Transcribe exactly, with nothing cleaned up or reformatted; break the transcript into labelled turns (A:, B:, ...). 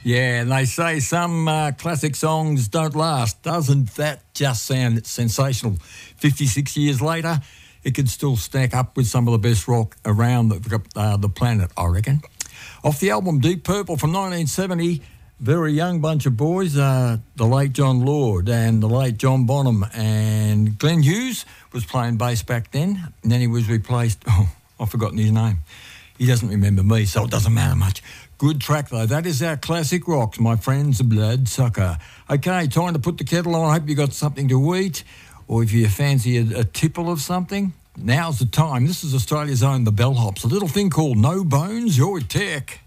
A: Yeah, and they say some uh, classic songs don't last. Doesn't that just sound sensational? fifty-six years later, it can still stack up with some of the best rock around the, uh, the planet, I reckon. Off the album Deep Purple from nineteen seventy, very young bunch of boys, uh, the late John Lord and the late John Bonham, and Glenn Hughes was playing bass back then, and then he was replaced, oh, I've forgotten his name. He doesn't remember me, so it doesn't matter much. Good track, though. That is our classic rocks, my friends, Bloodsucker. Okay, time to put the kettle on. I hope you got something to eat, or if you fancy a, a tipple of something, now's the time. This is Australia's own The Bellhops, a little thing called No Bones, Your Tech.